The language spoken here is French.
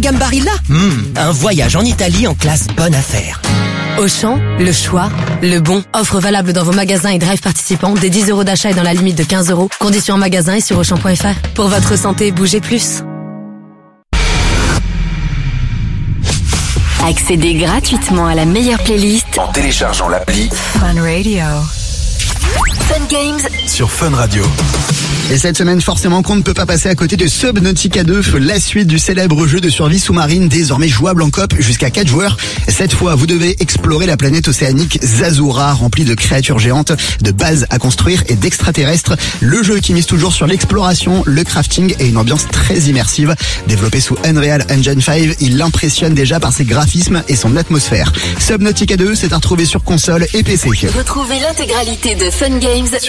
gamme Barilla. Un voyage en Italie en classe bonne affaire. Auchan, le choix, le bon. Offre valable dans vos magasins et drive participants. Des 10 € d'achat et dans la limite de 15 €. Conditions en magasin et sur Auchan.fr. Pour votre santé, bougez plus. Accédez gratuitement à la meilleure playlist en téléchargeant l'appli Fun Radio. Fun Games sur Fun Radio. Et cette semaine, forcément qu'on ne peut pas passer à côté de Subnautica 2, la suite du célèbre jeu de survie sous-marine désormais jouable en coop jusqu'à 4 joueurs. Cette fois, vous devez explorer la planète océanique Zazura, remplie de créatures géantes, de bases à construire et d'extraterrestres. Le jeu qui mise toujours sur l'exploration, le crafting et une ambiance très immersive. Développé sous Unreal Engine 5, il impressionne déjà par ses graphismes et son atmosphère. Subnautica 2, c'est à retrouver sur console et PC. Retrouvez l'intégralité de Fun Games